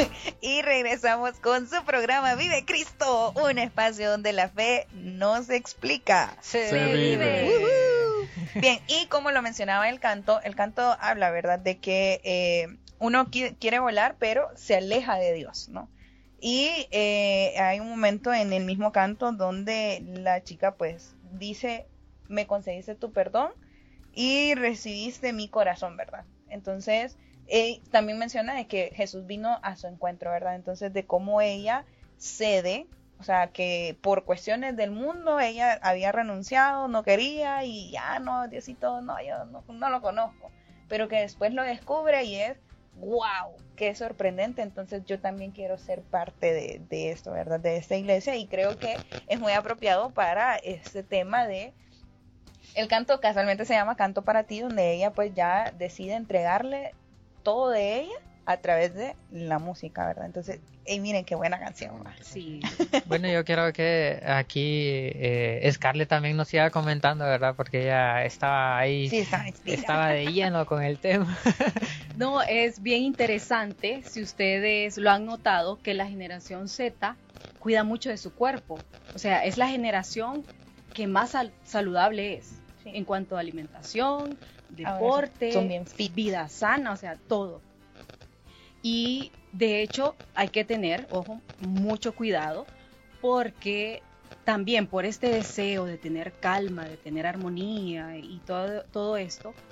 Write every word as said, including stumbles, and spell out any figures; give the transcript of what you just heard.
Y regresamos con su programa Vive Cristo, un espacio donde la fe no se explica, se, se vive. vive. Uh-huh. Bien, y como lo mencionaba el canto, el canto habla, ¿verdad?, de que eh, uno qui- quiere volar, pero se aleja de Dios, ¿no? Y eh, hay un momento en el mismo canto donde la chica pues dice, me concediste tu perdón y recibiste mi corazón, ¿verdad? Entonces, eh, también menciona de que Jesús vino a su encuentro, ¿verdad? Entonces, de cómo ella cede, o sea, que por cuestiones del mundo ella había renunciado, no quería y ya no, Diosito, no, yo no, no lo conozco, pero que después lo descubre y es, wow, qué sorprendente. Entonces yo también quiero ser parte de, de esto, ¿verdad? De esta iglesia, y creo que es muy apropiado para este tema de el canto. Casualmente se llama Canto para ti, donde ella pues ya decide entregarle todo de ella a través de la música, ¿verdad? Entonces, hey, miren qué buena canción, ¿verdad? Sí. Bueno, yo quiero que aquí eh, Scarlett también nos siga comentando, ¿verdad? Porque ella estaba ahí, Sí, está inspirada. estaba de lleno con el tema. No, es bien interesante, si ustedes lo han notado, que la generación Z cuida mucho de su cuerpo. O sea, es la generación que más sal- saludable es, Sí. en cuanto a alimentación, Ahora deporte, son bien fit. vida sana, o sea, todo. Y de hecho hay que tener, ojo, mucho cuidado, porque también por este deseo de tener calma, de tener armonía y todo, todo esto,